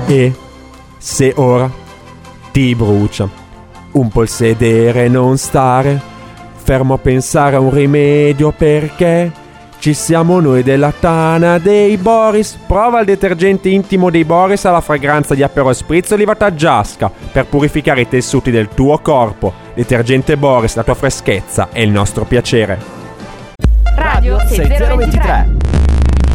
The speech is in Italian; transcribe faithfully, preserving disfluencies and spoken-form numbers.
E se ora ti brucia un po' il sedere e non stare fermo a pensare a un rimedio, perché ci siamo noi della Tana dei Boris. Prova il detergente intimo dei Boris alla fragranza di Aperol Spritz e Livataggiasca per purificare i tessuti del tuo corpo. Detergente Boris, la tua freschezza è il nostro piacere. Radio sei zero due tre.